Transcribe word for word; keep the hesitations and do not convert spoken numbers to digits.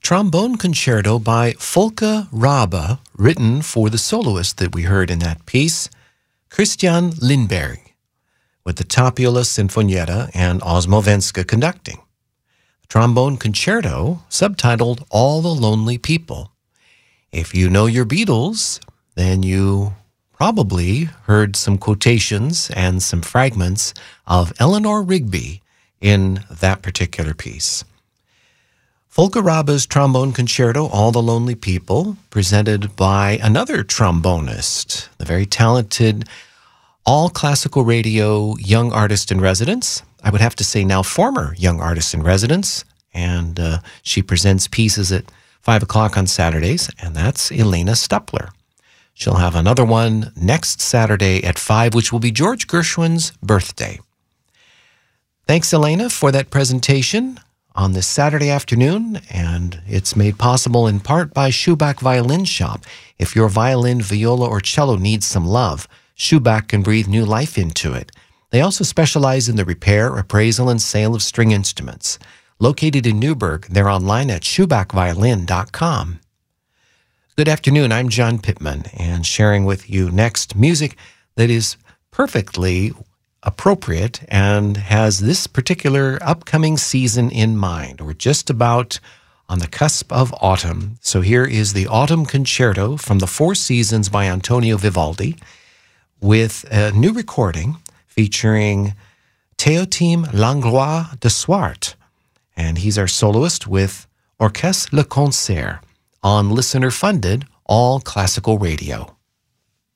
Trombone Concerto by Volker Rabe, written for the soloist that we heard in that piece, Christian Lindberg, with the Tapiola Sinfonietta and Osmo Venska conducting. The Trombone Concerto, subtitled All the Lonely People. If you know your Beatles, then you probably heard some quotations and some fragments of Eleanor Rigby in that particular piece. Volker Rabe's Trombone Concerto, All the Lonely People, presented by another trombonist, the very talented all classical radio young artist in residence. I would have to say now former young artist in residence. And uh, she presents pieces at five o'clock on Saturdays, and that's Elena Stupler. She'll have another one next Saturday at five, which will be George Gershwin's birthday. Thanks, Elena, for that presentation on this Saturday afternoon, and it's made possible in part by Schubach Violin Shop. If your violin, viola, or cello needs some love, Schubach can breathe new life into it. They also specialize in the repair, appraisal, and sale of string instruments. Located in Newburgh, they're online at schubach violin dot com. Good afternoon, I'm John Pittman, and sharing with you next music that is perfectly appropriate and has this particular upcoming season in mind. We're just about on the cusp of autumn. So here is the Autumn Concerto from the Four Seasons by Antonio Vivaldi with a new recording featuring Théotime Langlois de Swart. And he's our soloist with Orchestre Le Concert on listener-funded all classical radio.